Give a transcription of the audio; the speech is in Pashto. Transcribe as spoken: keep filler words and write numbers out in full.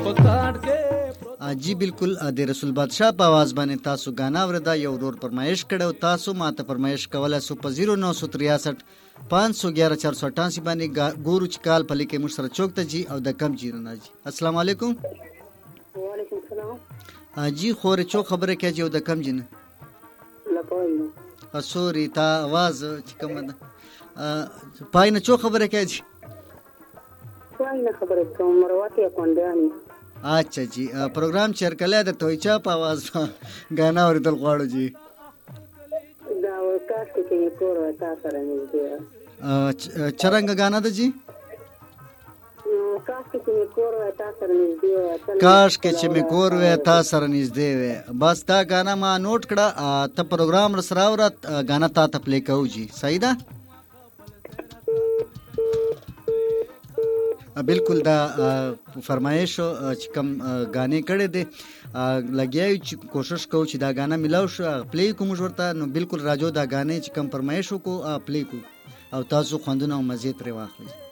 جی بالکل د رسول بادشاہ په आवाज باندې تاسو غانا وردا یو ورور فرمایش کړو تاسو ماته فرمایش کولای سو په صفر نو تریاسٹھ پانچ سو گیارہ چار سو اٹھاسی باندې ګورو چې کال په لیکه مش سره چوک ته جی او د کم جی نه جی السلام علیکم وعلیکم السلام جی خور چو خبره کې جی او د کم جی نه لپاره اسوري تا आवाज چې کوم ده پای نه چو خبره کې جی پای نه خبره کوم مرواتي کوندانی اچھا جی پروګرام چیر کله د تویچا په आवाज غانا اوریدل غواړو جی دا وکاس کې کور وتا سره نږدې چرنګ غانا ده جی کاش کې کور وتا سره نږدې کاش کې چې می کور وتا سره نږدې وې بس دا غانا ما نوٹ کړه ته پروګرام سره اورات غانا تا ته پلی کوو جی صحیح ده بالکل دا فرمایش چې کم غانې کړي دي لګیاو چې کوشش کوو چې دا غانا ملاو شو پلی کوم ورته نو بالکل راجو دا غانې چې کم فرمایش کو پلی کو او تاسو خوندونه او مزه تر واخلئ